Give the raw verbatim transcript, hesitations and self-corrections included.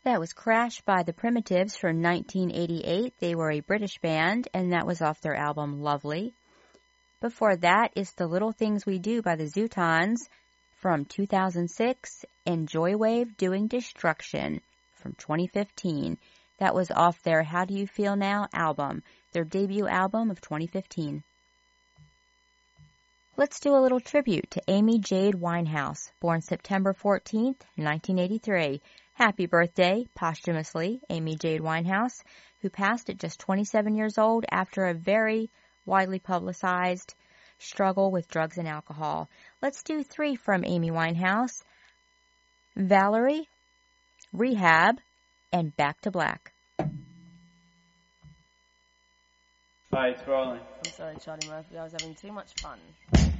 That was Crash by the Primitives from nineteen eighty-eight. They were a British band, and that was off their album Lovely. Before that is The Little Things We Do by the Zootons from two thousand six, and Joywave Doing Destruction from twenty fifteen. That was off their How Do You Feel Now album, their debut album of twenty fifteen. Let's do a little tribute to Amy Jade Winehouse, born September fourteenth, nineteen eighty-three. Happy birthday, posthumously, Amy Jade Winehouse, who passed at just twenty-seven years old after a very widely publicized struggle with drugs and alcohol. Let's do three from Amy Winehouse: Valerie, Rehab, and Back to Black. Hi, it's rolling. I'm sorry, Charlie Murphy. I was having too much fun.